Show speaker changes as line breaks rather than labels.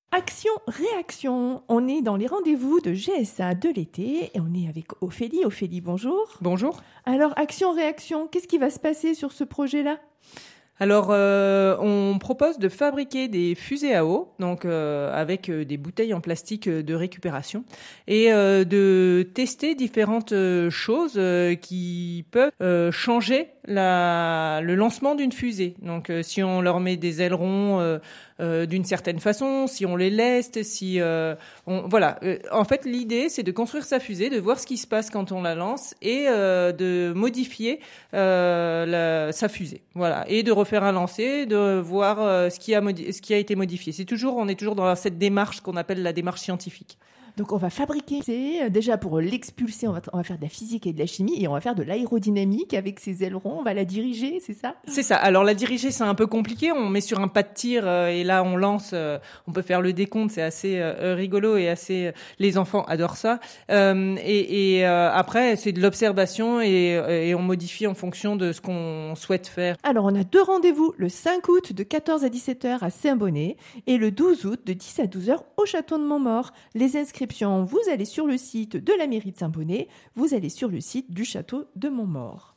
Action-réaction, on est dans les rendez-vous de GSA de l'été et on est avec Ophélie. Ophélie, bonjour.
Bonjour.
Alors, action-réaction, qu'est-ce qui va se passer sur ce projet-là ?
Alors, on propose de fabriquer des fusées à eau, donc avec des bouteilles en plastique de récupération, et de tester différentes choses qui peuvent changer le lancement d'une fusée. Donc, si on leur met des ailerons d'une certaine façon, si on les leste, voilà. En fait, l'idée, c'est de construire sa fusée, de voir ce qui se passe quand on la lance et de modifier sa fusée. Voilà, et de refaire un lancer, de voir ce qui a été modifié. On est toujours dans cette démarche qu'on appelle la démarche scientifique.
Donc on va fabriquer, déjà pour l'expulser, on va faire de la physique et de la chimie et on va faire de l'aérodynamique avec ces ailerons, on va la diriger, c'est ça ?
C'est ça. Alors la diriger, c'est un peu compliqué, on met sur un pas de tir et là on lance, on peut faire le décompte, c'est assez rigolo et les enfants adorent ça. Après c'est de l'observation et on modifie en fonction de ce qu'on souhaite faire.
Alors on a 2 rendez-vous, le 5 août de 14 à 17h à Saint-Bonnet et le 12 août de 10 à 12h au Château de Montmaur. Les inscriptions, vous allez sur le site de la mairie de Saint-Bonnet, vous allez sur le site du Château de Montmaur.